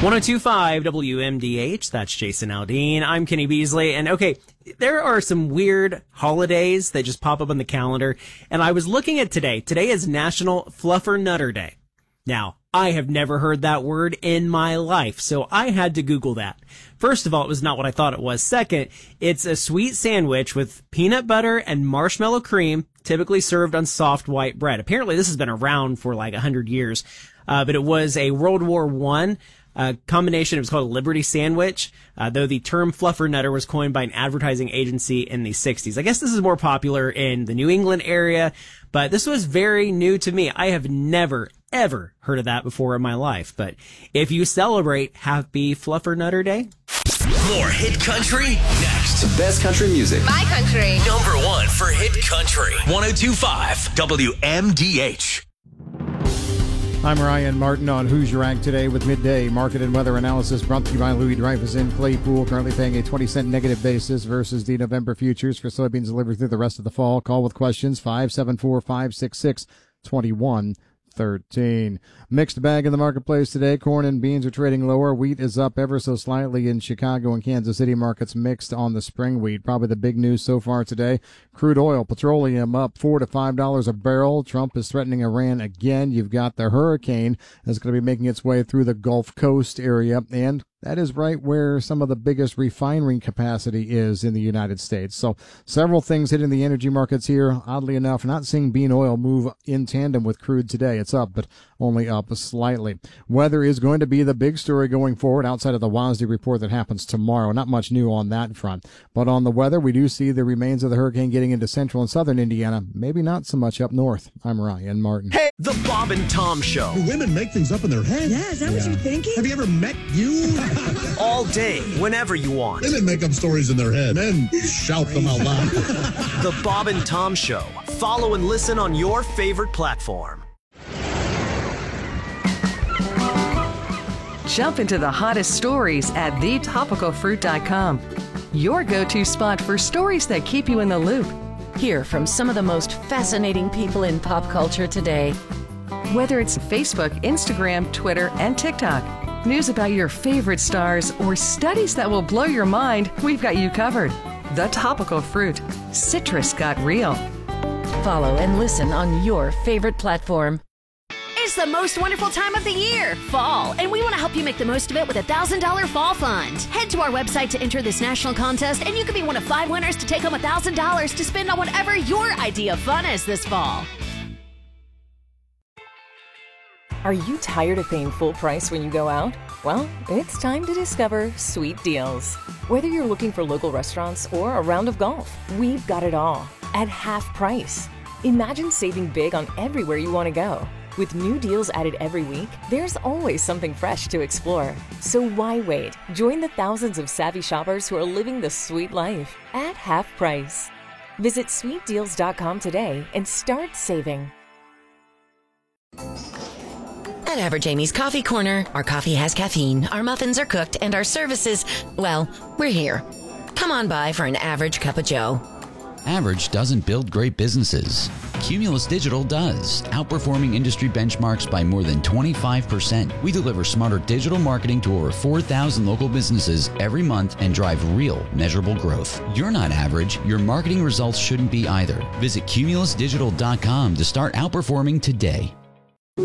102.5 WMDH, that's Jason Aldean. I'm Kenny Beasley, and okay, there are some weird holidays that just pop up on the calendar, and I was looking at today. Today is National Fluffernutter Day. Now, I have never heard that word in my life, so I had to Google that. First of all, it was not what I thought it was. Second, it's a sweet sandwich with peanut butter and marshmallow cream, typically served on soft white bread. Apparently, this has been around for like 100 years, but it was a World War I combination. It was called a Liberty Sandwich, though the term fluffernutter was coined by an advertising agency in the 60s. I guess this is more popular in the New England area, but this was very new to me. I have never, ever heard of that before in my life. But if you celebrate, happy Fluffernutter Day. More hit country next. The best country music. My country. Number one for hit country. 102.5 WMDH. I'm Ryan Martin on Who's Your Rank today with midday market and weather analysis brought to you by Louis Dreyfus in Claypool, currently paying a 20-cent negative basis versus the November futures for soybeans delivered through the rest of the fall. Call with questions 574-566-2113. Mixed bag in the marketplace today. Corn and beans are trading lower. Wheat is up ever so slightly in Chicago and Kansas City markets, mixed on the spring wheat. Probably the big news so far today. Crude oil, petroleum up $4 to $5 a barrel. Trump is threatening Iran again. You've got the hurricane that's going to be making its way through the Gulf Coast area, and that is right where some of the biggest refinery capacity is in the United States. So several things hitting the energy markets here. Oddly enough, not seeing bean oil move in tandem with crude today. It's up, but only up slightly. Weather is going to be the big story going forward outside of the WASDE report that happens tomorrow. Not much new on that front. But on the weather, we do see the remains of the hurricane getting into central and southern Indiana. Maybe not so much up north. I'm Ryan Martin. Hey, the Bob and Tom Show. Do women make things up in their head? Yeah, is that what you're thinking? Have you ever met you? All day, whenever you want. Women make up stories in their head. Men shout them out loud. The Bob and Tom Show. Follow and listen on your favorite platform. Jump into the hottest stories at thetopicalfruit.com. Your go-to spot for stories that keep you in the loop. Hear from some of the most fascinating people in pop culture today. Whether it's Facebook, Instagram, Twitter, and TikTok, news about your favorite stars, or studies that will blow your mind, we've got you covered. The Topical Fruit. Citrus got real. Follow and listen on your favorite platform. It's the most wonderful time of the year, fall, and we want to help you make the most of it with a $1,000 fall fund. Head to our website to enter this national contest, and you could be one of 5 winners to take home $1,000 to spend on whatever your idea of fun is this fall. Are you tired of paying full price when you go out? Well, it's time to discover Sweet Deals. Whether you're looking for local restaurants or a round of golf, we've got it all at half price. Imagine saving big on everywhere you want to go. With new deals added every week, there's always something fresh to explore. So why wait? Join the thousands of savvy shoppers who are living the sweet life at half price. Visit sweetdeals.com today and start saving. At Average Amy's Coffee Corner, our coffee has caffeine, our muffins are cooked, and our services, well, we're here. Come on by for an average cup of joe. Average doesn't build great businesses. Cumulus Digital does, outperforming industry benchmarks by more than 25%. We deliver smarter digital marketing to over 4,000 local businesses every month and drive real, measurable growth. You're not average. Your marketing results shouldn't be either. Visit cumulusdigital.com to start outperforming today.